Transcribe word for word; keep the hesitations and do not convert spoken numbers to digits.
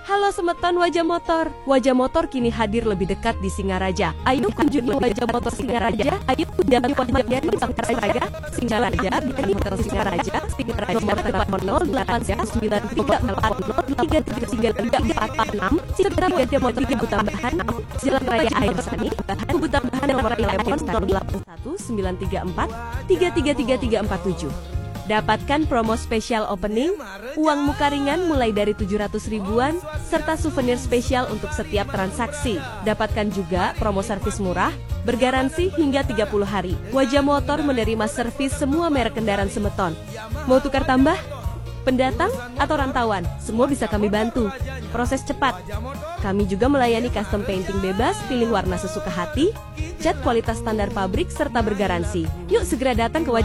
Halo Semeton Wajah Motor. Wajah Motor kini hadir lebih dekat di Singaraja. Ayo kunjungi Wajah Motor Singaraja. Ayo kunjungi Wajah Motor Singaraja. Singaraja di Hotel Singaraja. Singaraja nomor telepon nol delapan sembilan tiga delapan nol tiga tiga tiga tiga empat enam. Segera Wajah Motor Kubu Tambahan Jalan Raya Air Sani. Kubu Tambahan nomor telepon nol delapan satu sembilan tiga empat tiga tiga tiga tiga empat tujuh. Dapatkan promo spesial opening, uang muka ringan mulai dari tujuh ratus ribuan, serta souvenir spesial untuk setiap transaksi. Dapatkan juga promo servis murah, bergaransi hingga tiga puluh hari. Wajah Motor menerima servis semua merek kendaraan Semeton. Mau tukar tambah? Pendatang atau rantauan? Semua bisa kami bantu. Proses cepat. Kami juga melayani custom painting bebas, pilih warna sesuka hati, cat kualitas standar pabrik, serta bergaransi. Yuk segera datang ke Wajah